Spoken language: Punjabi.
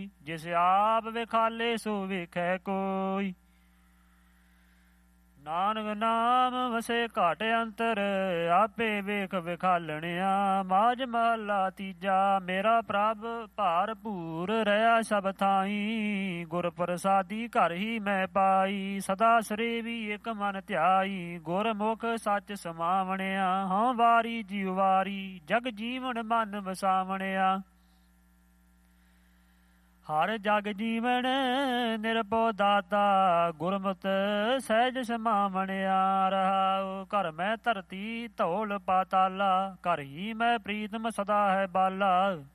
ਜਿਸ ਆਪ ਵਿਖਾਲੇ ਸੋ ਵੇਖੈ ਕੋਈ। ਨਾਨਕ ਨਾਮ ਵਸੇ ਘਾਟ ਅੰਤਰ, ਆਪੇ ਵੇਖ ਵਿਖਾਲਣਿਆ। ਮਾਝ ਮਹੱਲਾ ਤੀਜਾ। ਮੇਰਾ ਪ੍ਰਭ ਭਾਰਪੂਰ ਰਹਾ ਸਭ ਥਾਈ, ਗੁਰ ਪ੍ਰਸਾਦੀ ਘਰ ਹੀ ਮੈਂ ਪਾਈ। ਸਦਾ ਸਰੇਵੀ ਇਕ ਮਨ ਧਿਆਈ, ਗੁਰਮੁਖ ਸੱਚ ਸਮਾਵਣਿਆ। ਹਉ ਵਾਰੀ ਜੀਉ ਵਾਰੀ, ਜਗ ਜੀਵਨ ਮਨ ਵਸਾਵਣਿਆ। ਹਰ ਜਗ ਜੀਵਨ ਨਿਰਭਉ ਦਾਤਾ, ਗੁਰਮਤਿ ਸਹਿਜ ਸਮਾਵਣਿਆ। ਰਹਾਉ ਘਰ ਮੈਂ ਧਰਤੀ ਧੌਲ ਪਾਤਾਲਾ, ਘਰ ਹੀ ਮੈਂ ਪ੍ਰੀਤਮ ਸਦਾ ਹੈ ਬਾਲਾ।